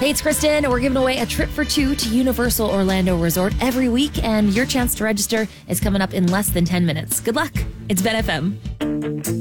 Hey, it's Kristen. We're giving away a trip for two to Universal Orlando Resort every week, and your chance to register is coming up in less than 10 minutes. Good luck. It's Ben FM.